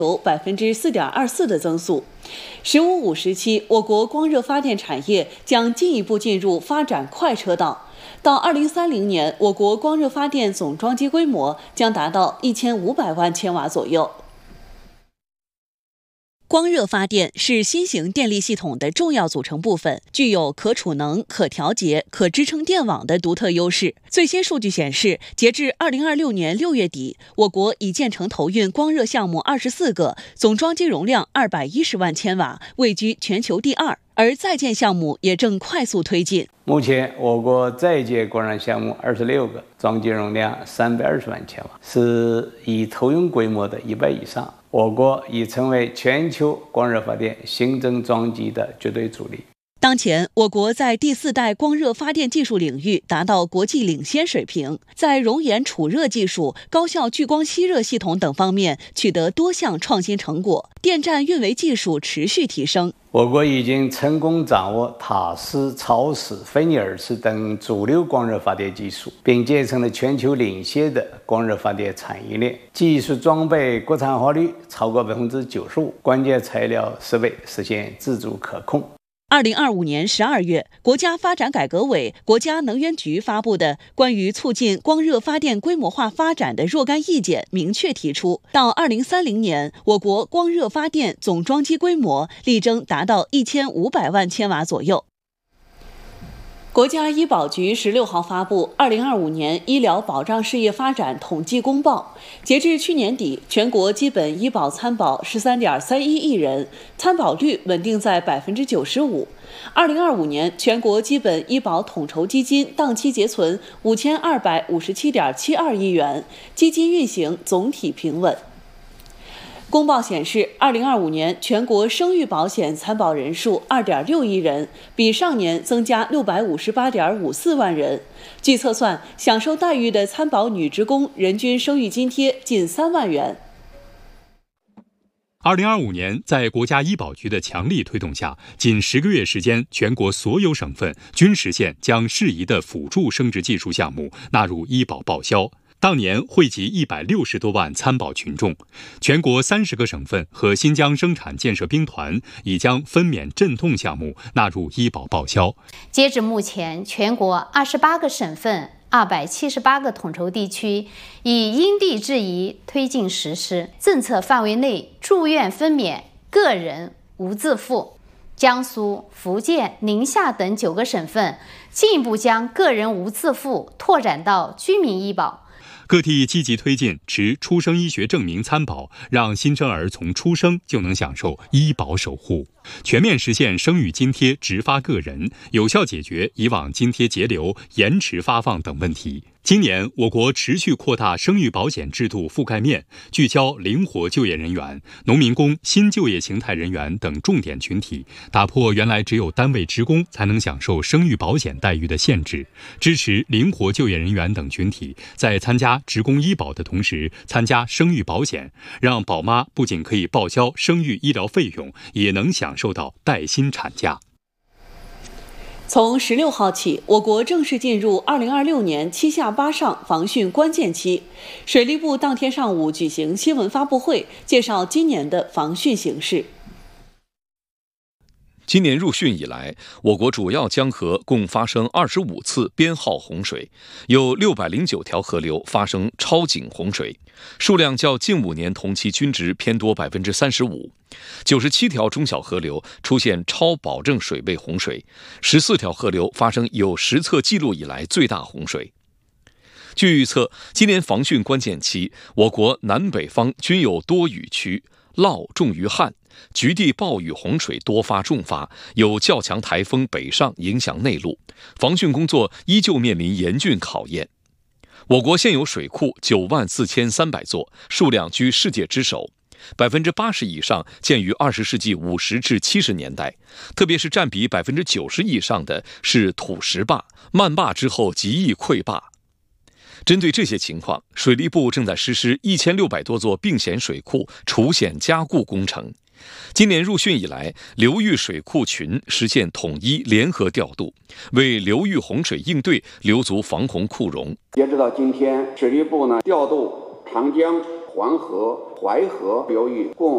有4.24%的增速。“15+5”时期，我国光热发电产业将进一步进入发展快车道。到2030年，我国光热发电总装机规模将达到1500万千瓦左右。光热发电是新型电力系统的重要组成部分，具有可储能、可调节、可支撑电网的独特优势。最新数据显示，截至2026年6月底，我国已建成投运光热项目24个，总装机容量210万千瓦，位居全球第2。而在建项目也正快速推进。 目前，我国在建光热项目26个，装机容量320万千瓦，是已投用规模的1倍以上。我国已成为全球光热发电新增装机的绝对主力。 当前，我国在第4代光热发电技术领域达到国际领先水平，在熔岩储热技术、高效聚光吸热系统等方面取得多项创新成果，电站运维技术持续提升。 我国已经成功掌握塔斯、超视、菲涅尔斯等主流光热发电技术，并建成了全球领先的光热发电产业链，技术装备国产化率超过95%，关键材料设备实现自主可控。 2025年12月，国家发展改革委、国家能源局发布的关于促进光热发电规模化发展的若干意见明确提出，到2030年，我国光热发电总装机规模力争达到1500万千瓦左右。国家医保局16号发布《2025年医疗保障事业发展统计公报》，截至去年底，全国基本医保参保13.31亿人，参保率稳定在95%。2025年，全国基本医保统筹基金当期结存5257.72亿元，基金运行总体平稳。公报显示，2025年全国生育保险参保人数2.6亿人，比上年增加658.54万人。据测算，享受待遇的参保女职工人均生育津贴近3万元。 2025年，在国家医保局的强力推动下，仅10个月时间，全国所有省份均实现将适宜的辅助生殖技术项目纳入医保报销。当年惠及160多万参保群众，全国30个省份和新疆生产建设兵团已将分娩镇痛项目纳入医保报销。 截至目前，全国28个省份、278个统筹地区已因地制宜推进实施。政策范围内，住院分娩个人无自付。江苏、福建、宁夏等9个省份进一步将个人无自付拓展到居民医保。 各地积极推进持出生医学证明参保，让新生儿从出生就能享受医保守护，全面实现生育津贴直发个人，有效解决以往津贴节流、延迟发放等问题。今年，我国持续扩大生育保险制度覆盖面，聚焦灵活就业人员、农民工、新就业形态人员等重点群体，打破原来只有单位职工才能享受生育保险待遇的限制，支持灵活就业人员等群体在参加职工医保的同时参加生育保险，让宝妈不仅可以报销生育医疗费用，也能享受到带薪产假。 从16号起，我国正式进入2026年7下8上防汛关键期。水利部当天上午举行新闻发布会，介绍今年的防汛形势。 今年入汛以来，我国主要江河共发生25次编号洪水，有609条河流发生超警洪水，数量较近5年同期均值偏多35%。97条中小河流出现超保证水位洪水，14条河流发生有实测记录以来最大洪水。据预测，今年防汛关键期，我国南北方均有多雨区，涝重于旱，局地暴雨洪水多发重发，有较强台风北上影响内陆，防汛工作依旧面临严峻考验。我国现有水库94300座，数量居世界之首，80%以上建于20世纪50至70年代，特别是占比90%以上的是土石坝、漫坝之后极易溃坝。针对这些情况，水利部正在实施1600多座并险水库除险加固工程。今年入汛以来，流域水库群实现统一联合调度，为流域洪水应对留足防洪库容。 截止到今天，水利部调度长江、黄河、淮河流域共